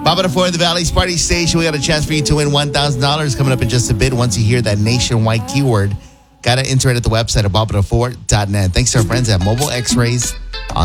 Bob for the Valley's Party Station. We got a chance for you to win $1,000 coming up in just a bit. Once you hear that nationwide keyword, got to enter it at the website at bob4.net. Thanks to our friends at Mobile X-Rays